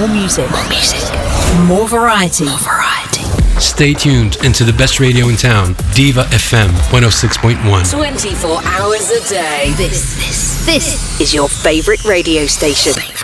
More music. More music. More variety. More variety. Stay tuned into the best radio in town, Diva FM 106.1. 24 hours a day. This is your favorite radio station.